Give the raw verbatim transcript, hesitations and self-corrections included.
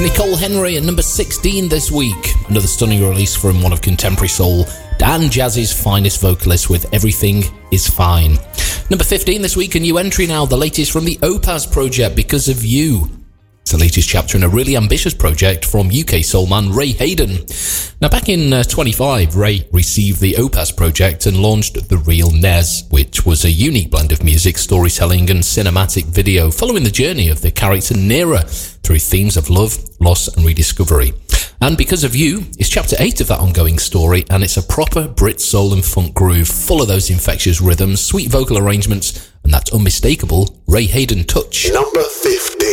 Nicole Henry at number sixteen this week. Another stunning release from one of contemporary soul and jazz's finest vocalists with Everything Is Fine. Number fifteen this week, a new entry now, the latest from the Opaz project, Because of You. It's the latest chapter in a really ambitious project from U K soul man Ray Hayden. Now, back in uh, twenty-five, Ray received the Opaz project and launched The Real Nez, which was a unique blend of music, storytelling and cinematic video, following the journey of the character Nera through themes of love, loss and rediscovery. And Because of You is chapter eight of that ongoing story, and it's a proper Brit soul and funk groove, full of those infectious rhythms, sweet vocal arrangements, and that unmistakable Ray Hayden touch. Number fifty.